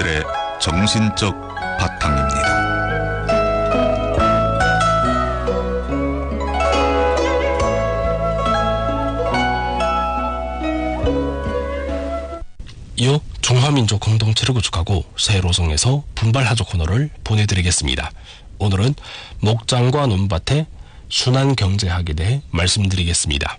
농민들의 정신적 바탕입니다. 이어 중화민족 공동체를 구축하고 새 노송에서 분발하죠 코너를 보내드리겠습니다. 오늘은 목장과 논밭의 순환경제학에 대해 말씀드리겠습니다.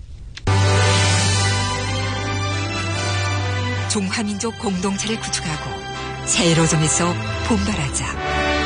중화민족 공동체를 구축하고 새 노송에서 분발하자.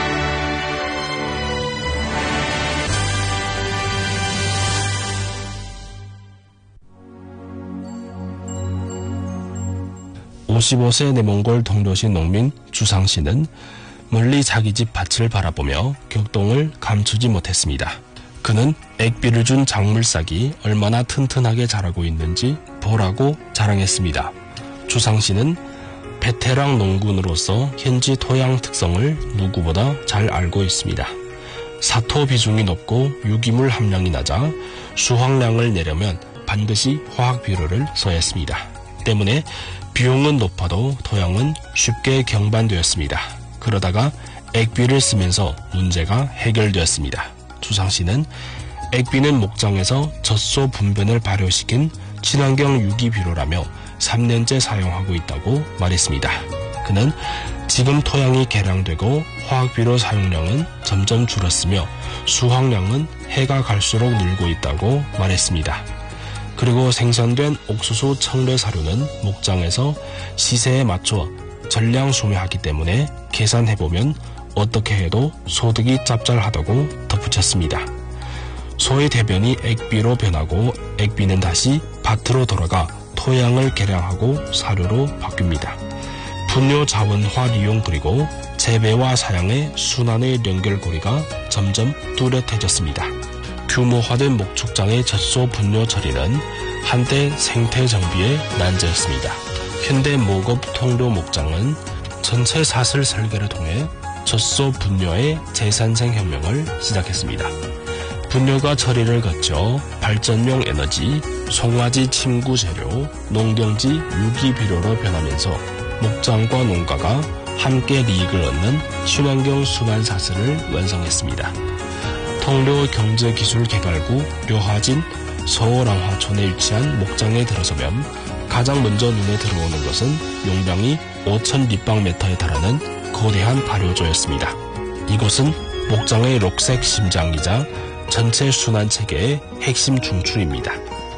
(55세) 내몽골 동료시 농민 주상씨는 멀리 자기 집 밭을 바라보며 격동을 감추지 못했습니다. 그는 액비를 준 작물싹이 얼마나 튼튼하게 자라고 있는지 보라고 자랑했습니다. 주상씨는 베테랑 농군으로서 현지 토양 특성을 누구보다 잘 알고 있습니다. 사토 비중이 높고 유기물 함량이 낮아 수확량을 내려면 반드시 화학 비료를 써야 했습니다. 때문에 비용은 높아도 토양은 쉽게 경반되었습니다. 그러다가 액비를 쓰면서 문제가 해결되었습니다. 주상씨는 액비는 목장에서 젖소 분변을 발효시킨 친환경 유기비료라며 3년째 사용하고 있다고 말했습니다. 그는 지금 토양이 개량되고 화학비료 사용량은 점점 줄었으며 수확량은 해가 갈수록 늘고 있다고 말했습니다. 그리고 생산된 옥수수 청래 사료는 목장에서 시세에 맞춰 전량 소매하기 때문에 계산해보면 어떻게 해도 소득이 짭짤하다고 덧붙였습니다. 소의 대변이 액비로 변하고 액비는 다시 밭으로 돌아가 토양을 개량하고 사료로 바뀝니다. 분뇨 자원화 이용 그리고 재배와 사양의 순환의 연결고리가 점점 뚜렷해졌습니다. 규모화된 목축장의 젖소 분뇨 처리는 한때 생태 정비의 난제였습니다. 현대 목업 통로 목장은 전체 사슬 설계를 통해 젖소 분뇨의 재산생 혁명을 시작했습니다. 분뇨가 처리를 거쳐 발전용 에너지, 송아지 침구 재료, 농경지 유기비료로 변하면서 목장과 농가가 함께 이익을 얻는 친환경 순환 사슬을 완성했습니다. 통료 경제기술개발구 료하진 서울항화촌에 위치한 목장에 들어서면 가장 먼저 눈에 들어오는 것은 용량이 5,000立方m에 달하는 거대한 발효조였습니다. 이곳은 목장의 녹색 심장이자 전체 순환체계의 핵심 중추입니다.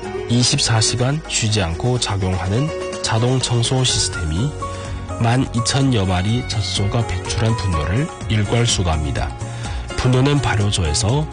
24시간 쉬지 않고 작용하는 자동 청소 시스템이 12,000여 마리 젖소가 배출한 분뇨를 일괄 수거합니다. 분뇨는 발효조에서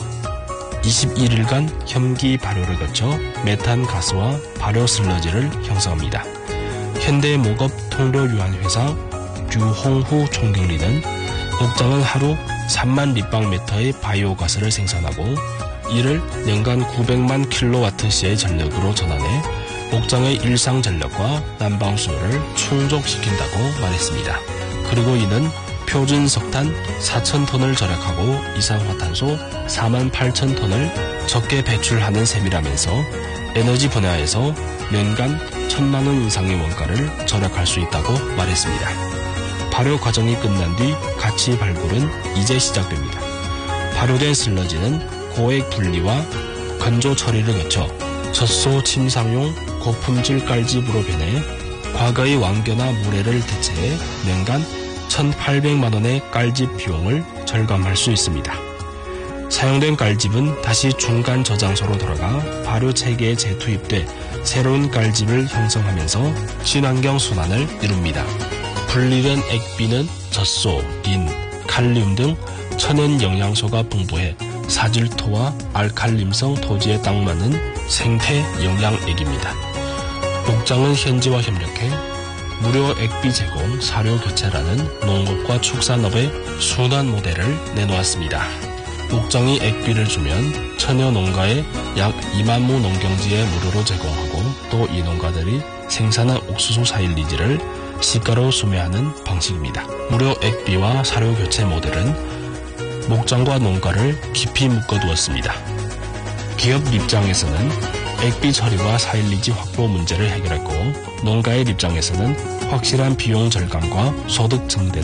21일간 혐기 발효를 거쳐 메탄 가스와 발효 슬러지를 형성합니다. 현대 목업 통로 유한 회사 류홍후 총경리는 목장은 하루 3만立方m의 바이오가스를 생산하고 이를年間 900만 킬로와트시의 전력으로 전환해 목장의 일상 전력과 난방 수요를 충족시킨다고 말했습니다. 그리고 이는 표준 석탄 4,000톤을 절약하고 이산화탄소 48,000톤을 적게 배출하는 셈이라면서 에너지 분야에서年間 1,000만 원 이상의 원가를 절약할 수 있다고 말했습니다. 발효 과정이 끝난 뒤 가치 발굴은 이제 시작됩니다. 발효된 슬러지는 고액 분리와 건조 처리를 거쳐 젖소 침상용 고품질 깔집으로 변해 과거의 왕겨나 물회를 대체해年間 1,800만 원의 깔집 비용을 절감할 수 있습니다. 사용된 깔집은 다시 중간 저장소로 돌아가 발효 체계에 재투입돼 새로운 깔집을 형성하면서 친환경 순환을 이룹니다. 분리된 액비는 젖소, 린, 칼륨 등 천연 영양소가 풍부해 사질토와 알칼림성 토지에 딱 맞는 생태 영양액입니다. 목장은 현지와 협력해 무료 액비 제공, 사료 교체라는 농업과 축산업의 순환 모델을 내놓았습니다. 목장이 액비를 주면 처녀 농가에 약 2만 亩 농경지에 무료로 제공하고 또 이 농가들이 생산한 옥수수 사일리지를 시가로 수매하는 방식입니다. 무료 액비와 사료 교체 모델은 목장과 농가를 깊이 묶어두었습니다. 기업 입장에서는 액비 처리와 사일리지 확보 문제를 해결했고 농가의 입장에서는 확실한 비용 절감과 소득 증대